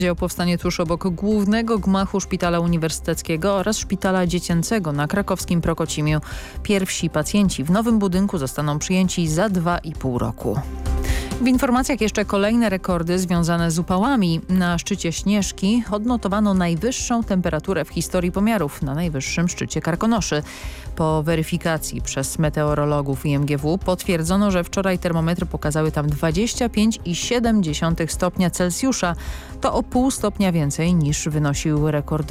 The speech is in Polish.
Dział powstanie tuż obok głównego gmachu szpitala uniwersyteckiego oraz szpitala dziecięcego na krakowskim Prokocimiu. Pierwsi pacjenci w nowym budynku zostaną przyjęci za 2,5 roku. W informacjach jeszcze kolejne rekordy związane z upałami. Na szczycie Śnieżki odnotowano najwyższą temperaturę w historii pomiarów na najwyższym szczycie Karkonoszy. Po weryfikacji przez meteorologów i MGW potwierdzono, że wczoraj termometry pokazały tam 25,7 stopnia Celsjusza. To o 0,5 stopnia więcej niż wynosił rekord